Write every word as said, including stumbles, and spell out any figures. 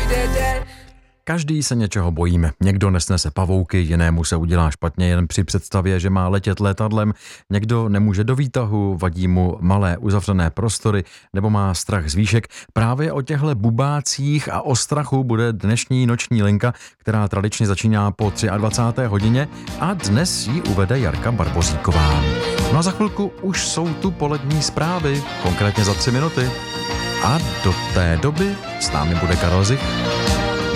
Každý se něčeho bojíme. Někdo nesnese pavouky, jinému se udělá špatně jen při představě, že má letět letadlem, někdo nemůže do výtahu, vadí mu malé uzavřené prostory nebo má strach z výšek. Právě o těchto bubácích a o strachu bude dnešní noční linka, která tradičně začíná po dvacáté třetí hodině a dnes ji uvede Jarka Barboříková. No a za chvilku už jsou tu polední zprávy, konkrétně za tři minuty. A do té doby s námi bude Karel Zich.